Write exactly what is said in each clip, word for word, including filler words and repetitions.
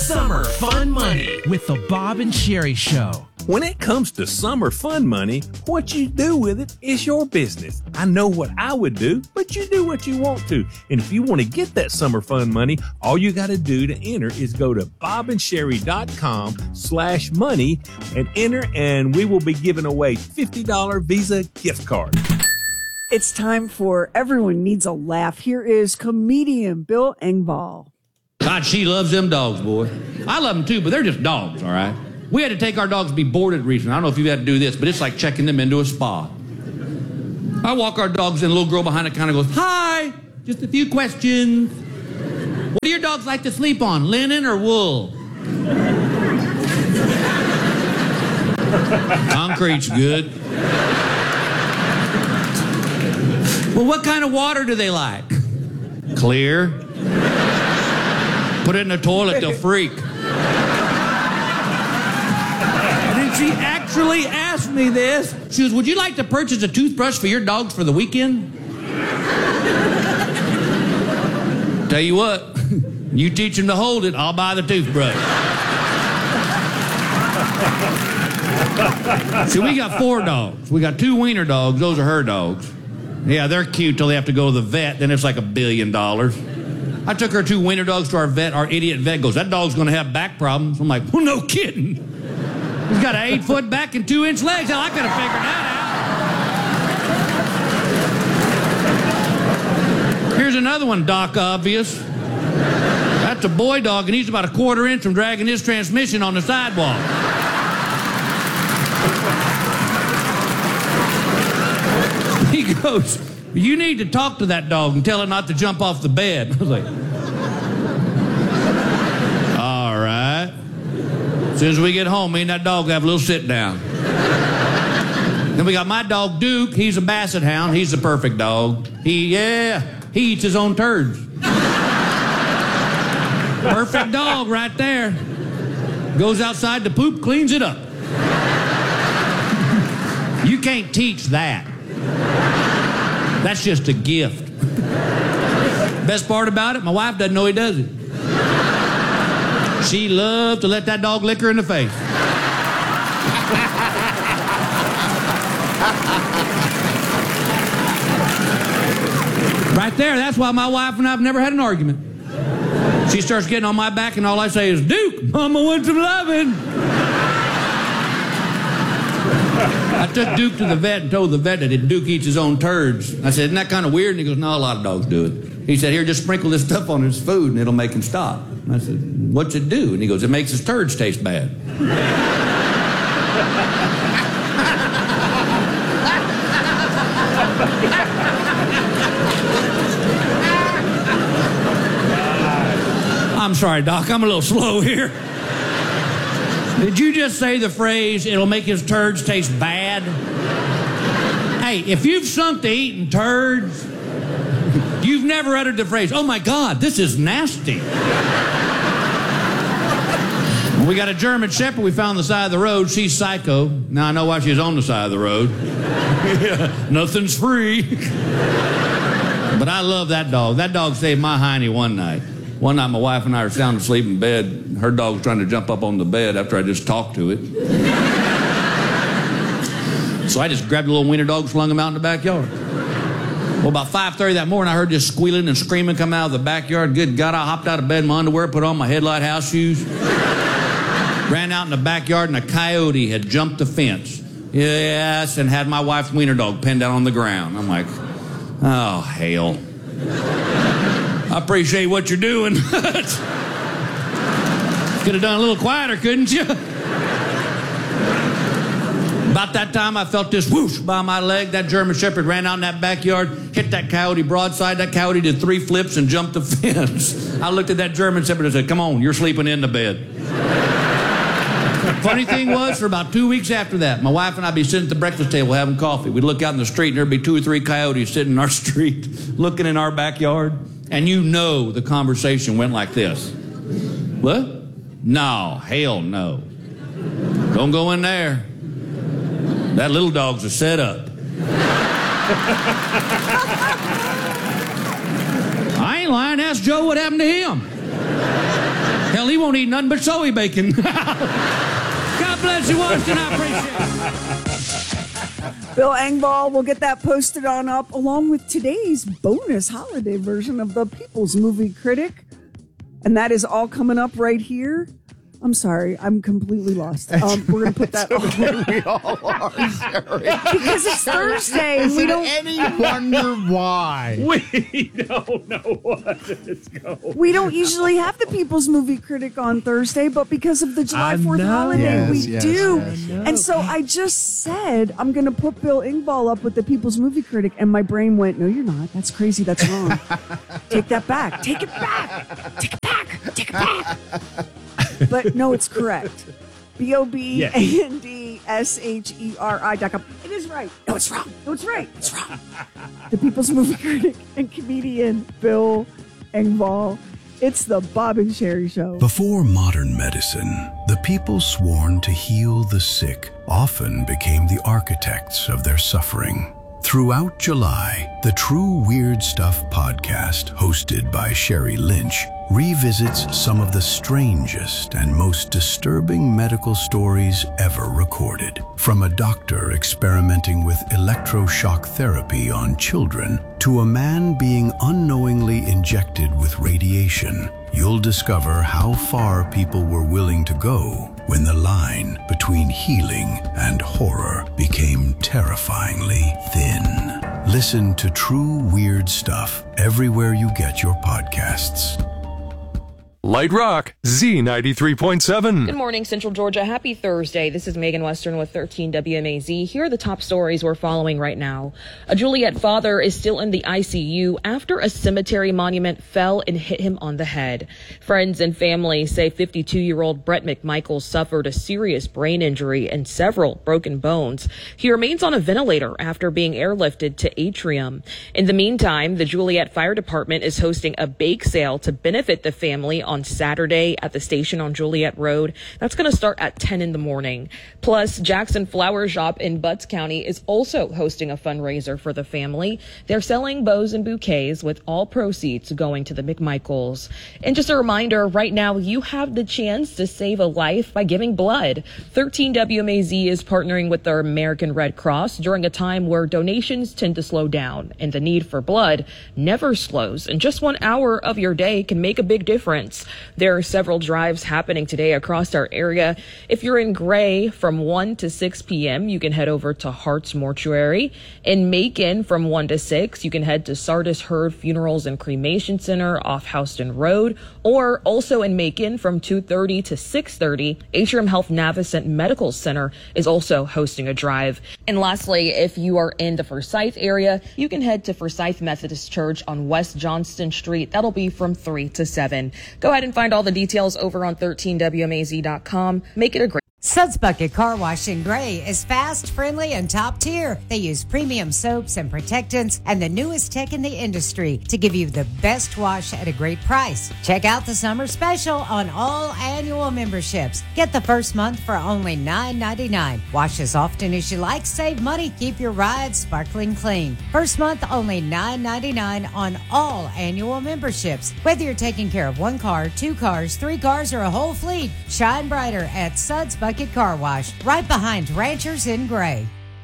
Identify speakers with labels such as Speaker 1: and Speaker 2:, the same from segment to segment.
Speaker 1: Summer Fun Money with the Bob and Sherry Show.
Speaker 2: When it comes to summer fun money, what you do with it is your business. I know what I would do, but you do what you want to. And if you want to get that summer fun money, all you got to do to enter is go to bobandsherry.com slash money and enter, and we will be giving away fifty dollars Visa gift card.
Speaker 3: It's time for Everyone Needs a Laugh. Here is comedian Bill Engvall.
Speaker 4: God, she loves them dogs, boy. I love them too, but they're just dogs, all right? We had to take our dogs to be boarded recently. I don't know if you've had to do this, but it's like checking them into a spa. I walk our dogs in, a little girl behind it kind of goes, "Hi, just a few questions. What do your dogs like to sleep on, linen or wool?" Concrete's good. "Well, what kind of water do they like?" "Clear. Put it in the toilet, they'll freak." She actually asked me this. She goes, "Would you like to purchase a toothbrush for your dogs for the weekend?" Tell you what, you teach them to hold it, I'll buy the toothbrush. See, we got four dogs. We got two wiener dogs. Those are her dogs. Yeah, they're cute till they have to go to the vet. Then it's like a billion dollars. I took her two wiener dogs to our vet. Our idiot vet goes, "That dog's going to have back problems." I'm like, "Well, no kidding. He's got an eight-foot back and two-inch legs. Hell, I could have figured that out." Here's another one, Doc Obvious. That's a boy dog, and he's about a quarter inch from dragging his transmission on the sidewalk. He goes, "You need to talk to that dog and tell it not to jump off the bed." I was like, all right. As soon as we get home, me and that dog have a little sit down. Then we got my dog, Duke. He's a basset hound. He's the perfect dog. He, yeah, he eats his own turds. Perfect dog right there. Goes outside to poop, cleans it up. You can't teach that. That's just a gift. Best part about it, my wife doesn't know he does it. She loved to let that dog lick her in the face. Right there, that's why my wife and I have never had an argument. She starts getting on my back and all I say is, "Duke, Mama wants some loving." I took Duke to the vet and told the vet that Duke eats his own turds. I said, "Isn't that kind of weird?" And he goes, "No, a lot of dogs do it." He said, "Here, just sprinkle this stuff on his food and it'll make him stop." And I said, "What's it do?" And he goes, "It makes his turds taste bad." I'm sorry, Doc, I'm a little slow here. Did you just say the phrase, "it'll make his turds taste bad"? Hey, if you've sunk to eating turds, you've never uttered the phrase, "Oh my God, this is nasty." We got a German Shepherd we found on the side of the road. She's psycho. Now I know why she's on the side of the road. Yeah, nothing's free. But I love that dog. That dog saved my hiney one night. One night my wife and I were sound asleep in bed. Her dog was trying to jump up on the bed after I just talked to it. So I just grabbed a little wiener dog, slung him out in the backyard. Well, about five thirty that morning, I heard this squealing and screaming come out of the backyard. Good God, I hopped out of bed in my underwear, put on my headlight house shoes, ran out in the backyard, and a coyote had jumped the fence. Yes, and had my wife's wiener dog pinned down on the ground. I'm like, oh, hell. I appreciate what you're doing. Could have done a little quieter, couldn't you? About that time, I felt this whoosh by my leg. That German Shepherd ran out in that backyard, hit that coyote broadside. That coyote did three flips and jumped the fence. I looked at that German Shepherd and said, "Come on, you're sleeping in the bed." Funny thing was, for about two weeks after that, my wife and I'd be sitting at the breakfast table having coffee. We'd look out in the street, and there'd be two or three coyotes sitting in our street, looking in our backyard. And you know the conversation went like this. "What? No, hell no. Don't go in there. That little dog's a setup." I ain't lying. Ask Joe what happened to him. Hell, he he won't eat nothing but soy bacon. God bless you, Washington. I appreciate it.
Speaker 3: Bill Engvall will get that posted on up along with today's bonus holiday version of the People's Movie Critic. And that is all coming up right here. I'm sorry, I'm completely lost. Um, we're going to put that on.
Speaker 5: We all are, Sherry.
Speaker 3: Because it's Thursday.
Speaker 5: Is
Speaker 3: we
Speaker 5: it
Speaker 3: don't
Speaker 5: any wonder why?
Speaker 2: We don't know what it's going.
Speaker 3: We don't usually have the People's Movie Critic on Thursday, but because of the July
Speaker 2: I
Speaker 3: fourth
Speaker 2: know.
Speaker 3: holiday,
Speaker 5: Yes,
Speaker 3: we
Speaker 5: yes,
Speaker 3: do.
Speaker 5: yes,
Speaker 3: And so I just said I'm going to put Bill Engvall up with the People's Movie Critic, and my brain went, "No, you're not. That's crazy. That's wrong. Take that back. Take it back. Take it back. Take it back." But no, it's correct. B O B A N D S H E R I dot com. It is right. No, it's wrong. No, it's right. It's wrong. The People's Movie Critic and comedian Bill Engvall. It's the Bob and Sherry Show.
Speaker 6: Before modern medicine, the people sworn to heal the sick often became the architects of their suffering. Throughout July, the True Weird Stuff podcast, hosted by Sherry Lynch, revisits some of the strangest and most disturbing medical stories ever recorded. From a doctor experimenting with electroshock therapy on children to a man being unknowingly injected with radiation, you'll discover how far people were willing to go when the line between healing and horror became terrifyingly thin. Listen to True Weird Stuff everywhere you get your podcasts.
Speaker 7: Light Rock, Z ninety-three point seven.
Speaker 8: Good morning, Central Georgia. Happy Thursday. This is Megan Western with thirteen W M A Z. Here are the top stories we're following right now. A Juliet father is still in the I C U after a cemetery monument fell and hit him on the head. Friends and family say fifty-two-year-old Brett McMichael suffered a serious brain injury and several broken bones. He remains on a ventilator after being airlifted to Atrium. In the meantime, the Juliet Fire Department is hosting a bake sale to benefit the family on Saturday at the station on Juliet Road. That's going to start at ten in the morning. Plus, Jackson Flower Shop in Butts County is also hosting a fundraiser for the family. They're selling bows and bouquets with all proceeds going to the McMichaels. And just a reminder, right now you have the chance to save a life by giving blood. thirteen W M A Z is partnering with the American Red Cross during a time where donations tend to slow down, and the need for blood never slows. And just one hour of your day can make a big difference. There are several drives happening today across our area. If you're in Gray from one to six p.m., you can head over to Hart's Mortuary. In Macon from one to six, you can head to Sardis Hurd Funerals and Cremation Center off Houston Road. Or also in Macon from two thirty to six thirty, Atrium Health Navicent Medical Center is also hosting a drive. And lastly, if you are in the Forsyth area, you can head to Forsyth Methodist Church on West Johnston Street. That'll be from three to seven. Go ahead and find all the details over on thirteen W M A Z dot com. Make it a great
Speaker 9: Suds Bucket Car Wash in Gray is fast, friendly, and top tier. They use premium soaps and protectants and the newest tech in the industry to give you the best wash at a great price. Check out the summer special on all annual memberships. Get the first month for only nine ninety-nine. Wash as often as you like, save money, keep your ride sparkling clean. First month only nine ninety-nine on all annual memberships. Whether you're taking care of one car, two cars, three cars, or a whole fleet, shine brighter at Suds Bucket Car Wash, right behind Ranchers in Gray.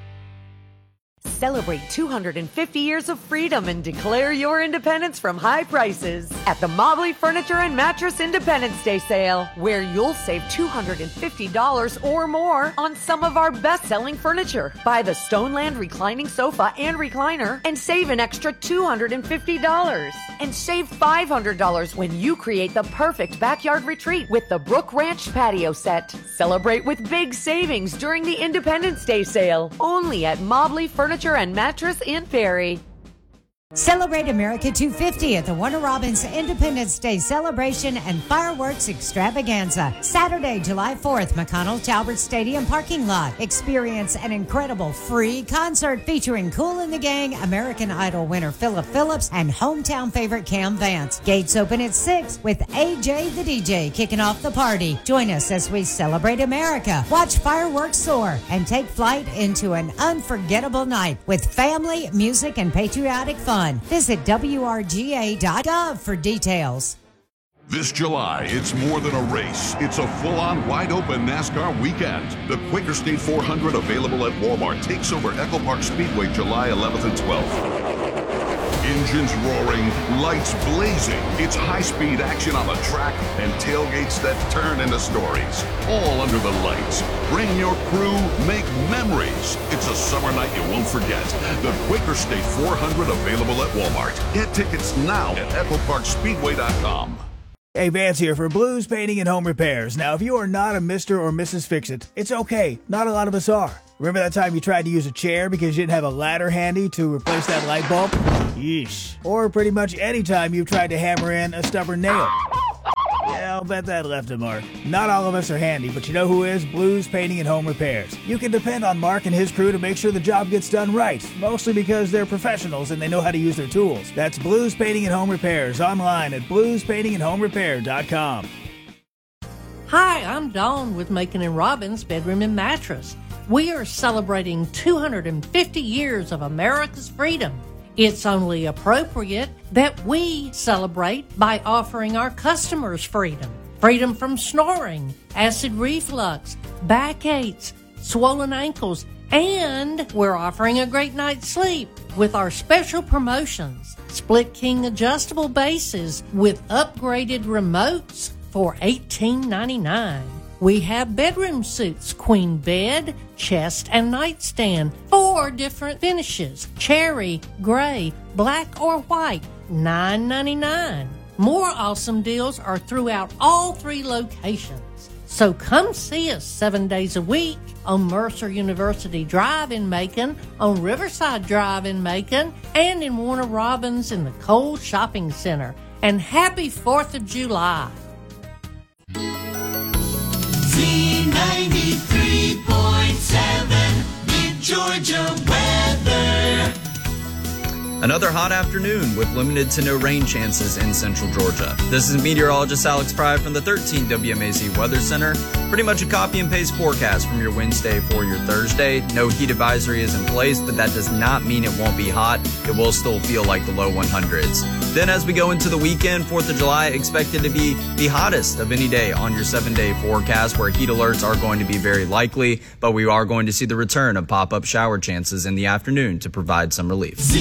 Speaker 10: Celebrate two hundred fifty years of freedom and declare your independence from high prices at the Mobley Furniture and Mattress Independence Day sale, where you'll save two hundred fifty dollars or more on some of our best-selling furniture. Buy the Stoneland reclining sofa and recliner and save an extra two hundred fifty dollars. And save five hundred dollars when you create the perfect backyard retreat with the Brook Ranch patio set. Celebrate with big savings during the Independence Day sale, only at Mobley Furniture and Mattress in Perry.
Speaker 9: Celebrate America two fifty at the Warner Robins Independence Day celebration and fireworks extravaganza. Saturday, July fourth, McConnell Talbert Stadium parking lot. Experience an incredible free concert featuring Kool and the Gang, American Idol winner Philip Phillips, and hometown favorite Cam Vance. Gates open at six with A J the D J kicking off the party. Join us as we celebrate America, watch fireworks soar, and take flight into an unforgettable night with family, music, and patriotic fun. Visit W R G A dot gov for details.
Speaker 11: This July, it's more than a race. It's a full-on, wide-open NASCAR weekend. The Quaker State four hundred, available at Walmart, takes over Echo Park Speedway July eleventh and twelfth. Engines roaring, lights blazing. It's high-speed action on the track and tailgates that turn into stories. All under the lights. Bring your crew, make memories. It's a summer night you won't forget. The Quaker State four hundred, available at Walmart. Get tickets now at echo park speedway dot com.
Speaker 12: Hey, Vance here for Blues Painting and Home Repairs. Now, if you are not a Mister or Missus Fix-It, it's okay. Not a lot of us are. Remember that time you tried to use a chair because you didn't have a ladder handy to replace that light bulb? Yeesh. Or pretty much any time you've tried to hammer in a stubborn nail. Yeah, I'll bet that left a mark. Not all of us are handy, but you know who is? Blues Painting and Home Repairs. You can depend on Mark and his crew to make sure the job gets done right, mostly because they're professionals and they know how to use their tools. That's Blues Painting and Home Repairs, online at blues painting and home repair dot com.
Speaker 13: Hi, I'm Dawn with Macon and Robbins Bedroom and Mattress. We are celebrating two hundred fifty years of America's freedom. It's only appropriate that we celebrate by offering our customers freedom. Freedom from snoring, acid reflux, backaches, swollen ankles, and we're offering a great night's sleep with our special promotions. Split King adjustable bases with upgraded remotes for eighteen ninety-nine. We have bedroom suits, queen bed, chest, and nightstand. Four different finishes: cherry, gray, black, or white. nine ninety-nine. More awesome deals are throughout all three locations. So come see us seven days a week on Mercer University Drive in Macon, on Riverside Drive in Macon, and in Warner Robins in the Cole Shopping Center. And happy fourth of July.
Speaker 14: Z ninety-three point seven, Big Georgia weather.
Speaker 15: Another hot afternoon with limited to no rain chances in central Georgia. This is meteorologist Alex Pry from the thirteen W M A Z Weather Center. Pretty much a copy and paste forecast from your Wednesday for your Thursday. No heat advisory is in place, but that does not mean it won't be hot. It will still feel like the low one hundreds. Then as we go into the weekend, fourth of July expected to be the hottest of any day on your seven-day forecast, where heat alerts are going to be very likely, but we are going to see the return of pop-up shower chances in the afternoon to provide some relief.